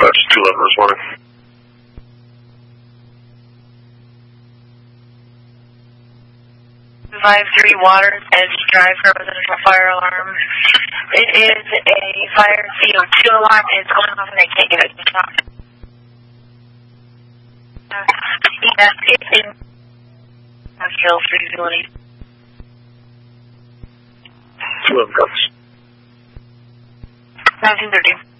Dispatch 211 responding. 53 Waters Edge Drive for residential fire alarm. It is a fire CO2 alarm. It's going off and I can't get it to stop. Yes, it's in Hill facility. 211 comes. 1930.